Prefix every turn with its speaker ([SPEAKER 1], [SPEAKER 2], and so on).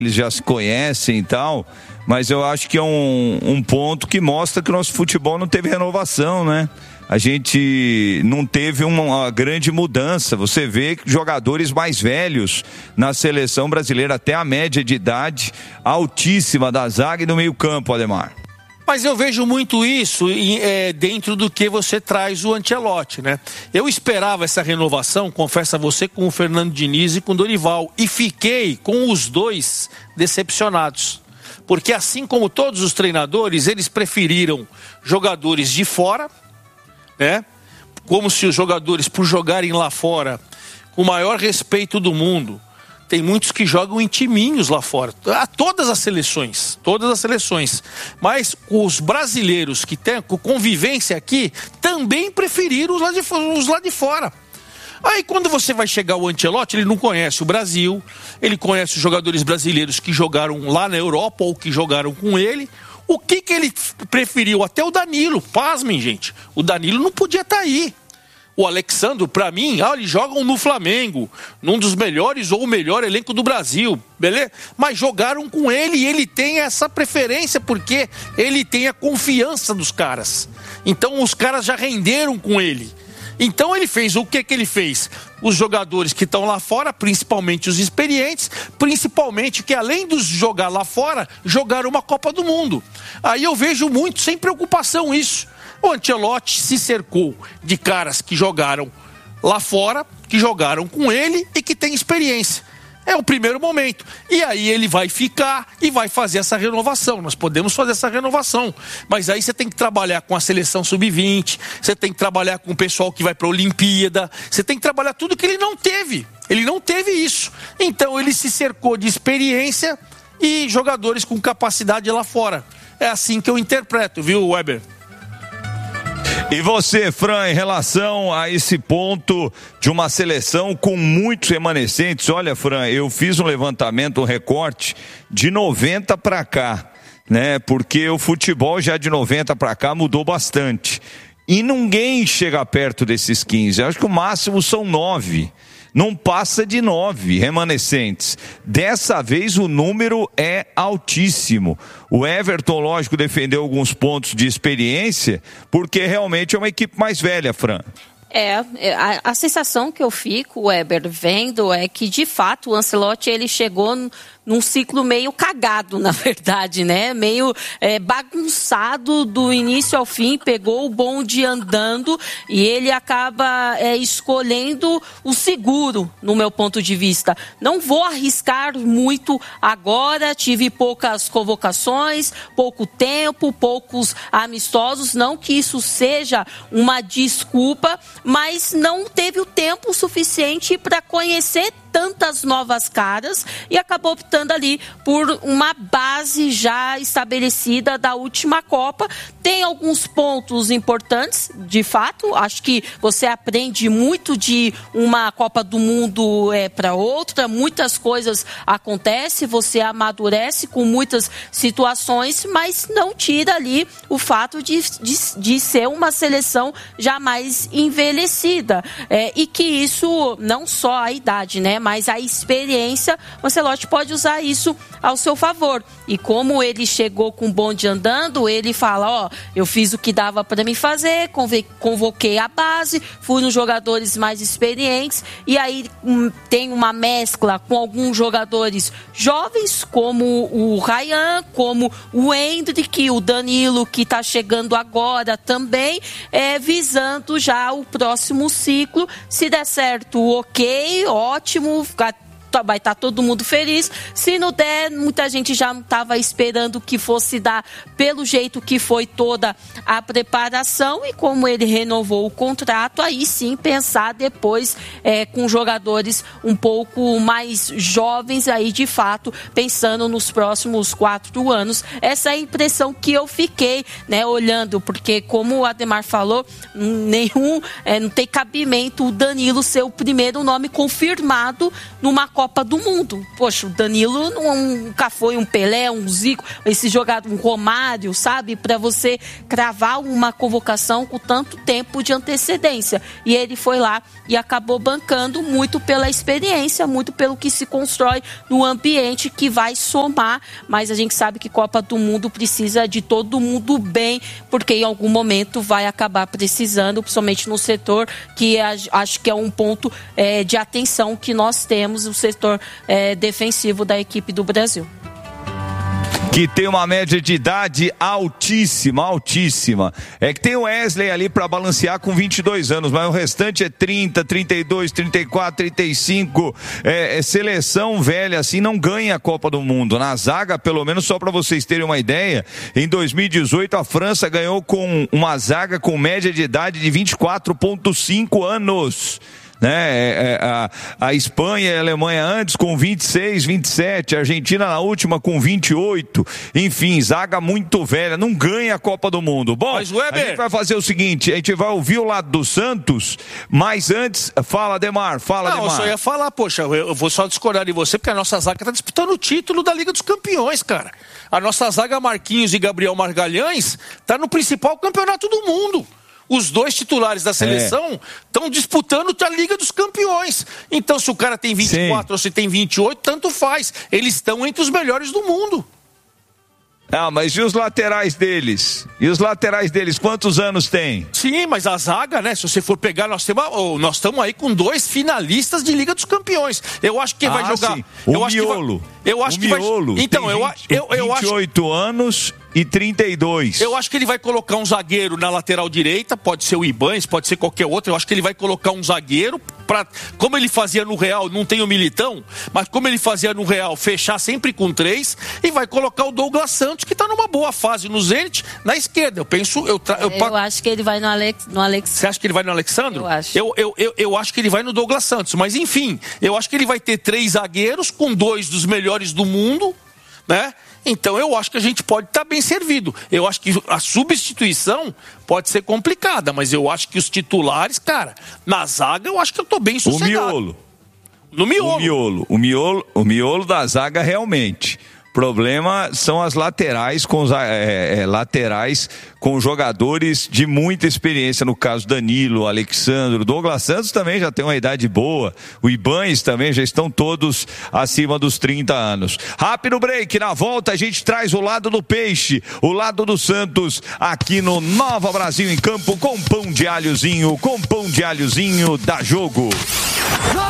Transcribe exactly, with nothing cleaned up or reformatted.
[SPEAKER 1] eles já se conhecem e tal, mas eu acho que é um, um ponto que mostra que o nosso futebol não teve renovação, né? A gente não teve uma grande mudança. Você vê jogadores mais velhos na seleção brasileira, até a média de idade altíssima da zaga e do meio campo, Ademar.
[SPEAKER 2] Mas eu vejo muito isso é, dentro do que você traz o Ancelotti, né? Eu esperava essa renovação, confesso a você, com o Fernando Diniz e com o Dorival. E fiquei com os dois decepcionados. Porque assim como todos os treinadores, eles preferiram jogadores de fora, né? Como se os jogadores, por jogarem lá fora, com o maior respeito do mundo, tem muitos que jogam em timinhos lá fora, a todas as seleções, todas as seleções, mas os brasileiros que têm convivência aqui, também preferiram os lá de, os lá de fora. Aí quando você vai chegar o Ancelotti, ele não conhece o Brasil, ele conhece os jogadores brasileiros que jogaram lá na Europa ou que jogaram com ele. O que que ele preferiu? Até o Danilo, pasmem, gente. O Danilo não podia estar aí. O Alexandre, para mim, ah, eles jogam no Flamengo, num dos melhores ou o melhor elenco do Brasil, beleza? Mas jogaram com ele e ele tem essa preferência porque ele tem a confiança dos caras. Então os caras já renderam com ele. Então ele fez o que que ele fez? Os jogadores que estão lá fora, principalmente os experientes, principalmente que além de jogar lá fora, jogaram uma Copa do Mundo. Aí eu vejo muito, sem preocupação isso. O Ancelotti se cercou de caras que jogaram lá fora, que jogaram com ele e que têm experiência. É o primeiro momento. E aí ele vai ficar e vai fazer essa renovação. Nós podemos fazer essa renovação. Mas aí você tem que trabalhar com a seleção sub vinte, você tem que trabalhar com o pessoal que vai para a Olimpíada, você tem que trabalhar tudo que ele não teve. Ele não teve isso. Então ele se cercou de experiência e jogadores com capacidade lá fora. É assim que eu interpreto, viu, Weber?
[SPEAKER 1] E você, Fran, em relação a esse ponto de uma seleção com muitos remanescentes, olha, Fran, eu fiz um levantamento, um recorte de noventa para cá, né? Porque o futebol já de noventa para cá mudou bastante. E ninguém chega perto desses quinze, eu acho que o máximo são nove. Não passa de nove remanescentes. Dessa vez o número é altíssimo. O Everton, lógico, defendeu alguns pontos de experiência, porque realmente é uma equipe mais velha, Fran.
[SPEAKER 3] É, a, a sensação que eu fico, Weber, vendo é que, de fato, o Ancelotti, ele chegou num ciclo meio cagado, na verdade, né? Meio é, bagunçado do início ao fim, pegou o bonde andando e ele acaba é, escolhendo o seguro, no meu ponto de vista. Não vou arriscar muito agora, tive poucas convocações, pouco tempo, poucos amistosos, não que isso seja uma desculpa, mas não teve o tempo suficiente para conhecer tantas novas caras e acabou optando ali por uma base já estabelecida da última Copa. Tem alguns pontos importantes, de fato, acho que você aprende muito de uma Copa do Mundo é, para outra, muitas coisas acontecem, você amadurece com muitas situações, mas não tira ali o fato de, de, de ser uma seleção já mais envelhecida, é, e que isso, não só a idade, né, mas a experiência, o Ancelotti pode usar isso ao seu favor. E como ele chegou com o bonde andando, ele fala, ó, eu fiz o que dava para mim fazer, convoquei a base, fui nos jogadores mais experientes, e aí um, tem uma mescla com alguns jogadores jovens, como o Ryan, como o Endrick, o Danilo, que está chegando agora também, é, visando já o próximo ciclo. Se der certo, ok, ótimo, vai estar todo mundo feliz. Se não der, muita gente já estava esperando que fosse dar pelo jeito que foi toda a preparação, e como ele renovou o contrato, aí sim pensar depois é, com jogadores um pouco mais jovens, aí de fato pensando nos próximos quatro anos. Essa é a impressão que eu fiquei, né, olhando, porque como o Ademar falou, nenhum, é, não tem cabimento o Danilo ser o primeiro nome confirmado numa Copa Copa do Mundo. Poxa, o Danilo nunca foi um Pelé, um Zico, esse jogador, um Romário, sabe? Para você cravar uma convocação com tanto tempo de antecedência. E ele foi lá e acabou bancando muito pela experiência, muito pelo que se constrói no ambiente que vai somar. Mas a gente sabe que Copa do Mundo precisa de todo mundo bem, porque em algum momento vai acabar precisando, principalmente no setor que acho que é um ponto é, de atenção que nós temos, o setor é, defensivo da equipe do Brasil.
[SPEAKER 1] Que tem uma média de idade altíssima, altíssima. É que tem o Wesley ali para balancear com vinte e dois anos, mas o restante é trinta, trinta e dois, trinta e quatro, trinta e cinco. É, é seleção velha assim, não ganha a Copa do Mundo. Na zaga, pelo menos, só para vocês terem uma ideia, em dois mil e dezoito a França ganhou com uma zaga com média de idade de vinte e quatro vírgula cinco anos. Né? A, a Espanha e a Alemanha antes com vinte e seis, vinte e sete, a Argentina na última com vinte e oito, enfim, zaga muito velha, não ganha a Copa do Mundo. Bom,
[SPEAKER 2] mas, Weber,
[SPEAKER 1] a gente vai fazer o seguinte, a gente vai ouvir o lado do Santos, mas antes, fala Demar, fala
[SPEAKER 2] não,
[SPEAKER 1] Demar.
[SPEAKER 2] Eu só ia falar, poxa, eu vou só discordar de você, porque a nossa zaga está disputando o título da Liga dos Campeões, cara. A nossa zaga Marquinhos e Gabriel Magalhães está no principal campeonato do mundo. Os dois titulares da seleção estão é. disputando a Liga dos Campeões. Então, se o cara tem vinte e quatro Sim. ou se tem vinte e oito, tanto faz. Eles estão entre os melhores do mundo.
[SPEAKER 1] Ah, mas e os laterais deles? E os laterais deles, quantos anos tem?
[SPEAKER 2] Sim, mas a zaga, né? Se você for pegar, nós temos, nós estamos aí com dois finalistas de Liga dos Campeões. Eu acho que
[SPEAKER 1] ah,
[SPEAKER 2] vai jogar...
[SPEAKER 1] Sim.
[SPEAKER 2] Eu
[SPEAKER 1] o
[SPEAKER 2] acho
[SPEAKER 1] miolo.
[SPEAKER 2] Que vai, eu acho
[SPEAKER 1] o
[SPEAKER 2] que
[SPEAKER 1] miolo.
[SPEAKER 2] vai... Então, eu,
[SPEAKER 1] vinte,
[SPEAKER 2] eu, eu acho...
[SPEAKER 1] vinte e oito anos e trinta e dois.
[SPEAKER 2] Eu acho que ele vai colocar um zagueiro na lateral direita, pode ser o Ibanez, pode ser qualquer outro. Eu acho que ele vai colocar um zagueiro para, como ele fazia no Real, não tem o Militão, mas como ele fazia no Real, fechar sempre com três, e vai colocar o Douglas Santos, que está numa boa fase no Zenit, na esquerda. Eu penso... Eu, tra...
[SPEAKER 3] eu, eu acho que ele vai no Alex... no Alex...
[SPEAKER 2] Você acha que ele vai no Alexandro?
[SPEAKER 3] Eu acho.
[SPEAKER 2] Eu, eu, eu, eu acho que ele vai no Douglas Santos, mas enfim, eu acho que ele vai ter três zagueiros com dois dos melhores do mundo, né? Então eu acho que a gente pode estar bem servido. Eu acho que a substituição pode ser complicada, mas eu acho que os titulares, cara, na zaga eu acho que eu tô bem sossegado.
[SPEAKER 1] O miolo.
[SPEAKER 2] No miolo.
[SPEAKER 1] O miolo. O miolo, o miolo da zaga realmente. Problema são as laterais com os, é, é, laterais com jogadores de muita experiência, no caso Danilo, Alexandre, Douglas Santos também já tem uma idade boa, o Ibanez também já estão todos acima dos trinta anos. Rápido break, na volta a gente traz o lado do Peixe, o lado do Santos, aqui no Nova Brasil em Campo, com pão de alhozinho, com pão de alhozinho, dá jogo.